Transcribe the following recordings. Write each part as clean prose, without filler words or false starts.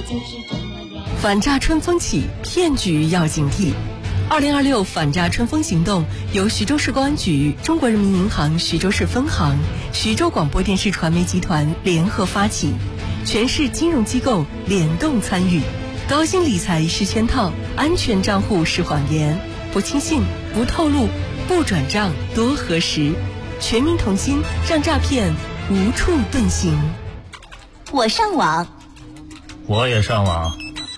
反诈春风起，骗局要警惕。2026反诈春风行动由徐州市公安局、中国人民银行徐州市分行、徐州广播电视传媒集团联合发起，全市金融机构联动参与。高薪理财是圈套，安全账户是谎言，不轻信，不透露，不转账，多核实。全民同心，让诈骗无处遁形。 我上网， 我也上网。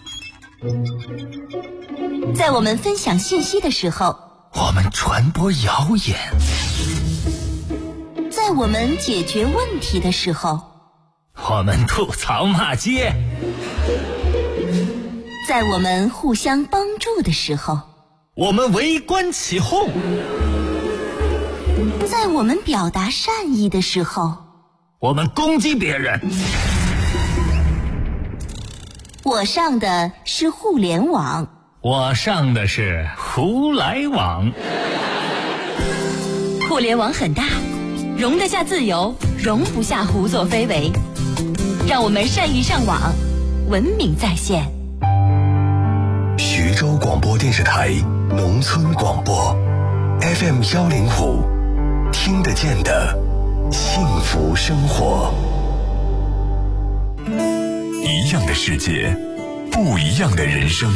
在我们分享信息的时候， 我们传播谣言； 在我们解决问题的时候， 我们吐槽骂街； 在我们互相帮助的时候， 我们围观起哄； 在我们表达善意的时候， 我们攻击别人。 我上的是互联网， 我上的是胡来网。 互联网很大，容得下自由，容不下胡作非为。让我们善于上网，文明在线。 徐州广播电视台农村广播 FM105，听得见的幸福生活。一样的世界，不一样的人生。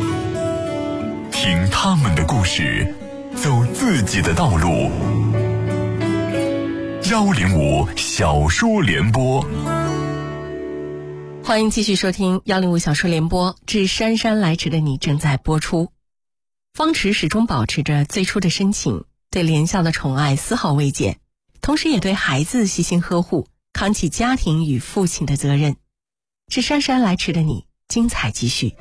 听他们的故事，走自己的道路。105小说联播， 欢迎继续收听105小说联播，致姗姗来迟的你正在播出。方池始终保持着最初的深情，对连笑的宠爱丝毫未减，同时也对孩子细心呵护，扛起家庭与父亲的责任。致姗姗来迟的你，精彩继续。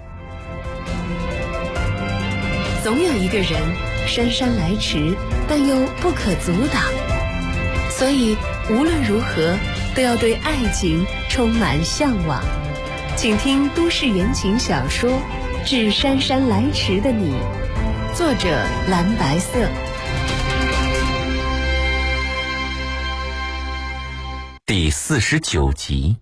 总有一个人姗姗来迟，但又不可阻挡，所以无论如何都要对爱情充满向往。请听都市言情小说《致姗姗来迟的你》，作者蓝白色。 第49集。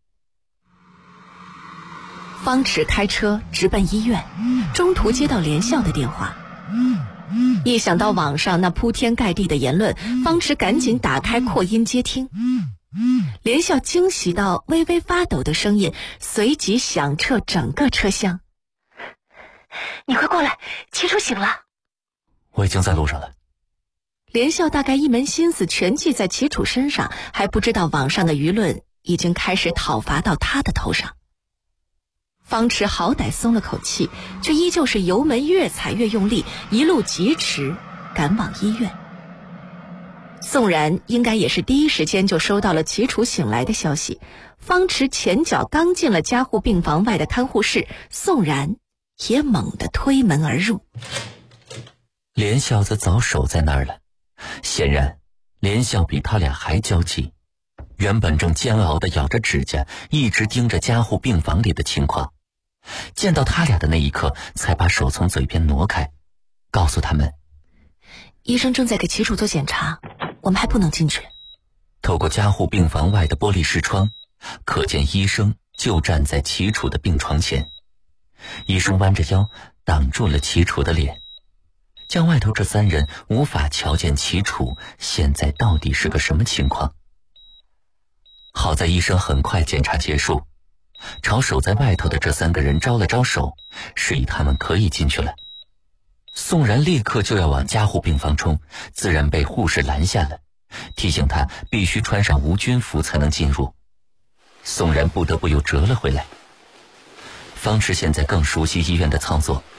方池开车直奔医院，中途接到连笑的电话。一想到网上那铺天盖地的言论，方池赶紧打开扩音接听。连笑惊喜到微微发抖的声音随即响彻整个车厢。 你快过来，齐楚醒了。 我已经在路上了。 连笑大概一门心思全记在齐楚身上，还不知道网上的舆论已经开始讨伐到他的头上。方池好歹松了口气，却依旧是油门越踩越用力，一路疾驰赶往医院。宋然应该也是第一时间就收到了齐楚醒来的消息，方池前脚刚进了加护病房外的看护室，宋然也猛地推门而入。 连笑则早守在那儿了，显然连笑比他俩还焦急，原本正煎熬地咬着指甲，一直盯着加护病房里的情况，见到他俩的那一刻才把手从嘴边挪开，告诉他们医生正在给齐楚做检查，我们还不能进去。 透过加护病房外的玻璃视窗，可见医生就站在齐楚的病床前。医生弯着腰挡住了齐楚的脸，将外头这三人无法瞧见齐楚现在到底是个什么情况。好在医生很快检查结束，朝守在外头的这三个人招了招手，示意他们可以进去了。宋然立刻就要往加护病房冲，自然被护士拦下了，提醒他必须穿上无菌服才能进入。宋然不得不又折了回来。方池现在更熟悉医院的操作，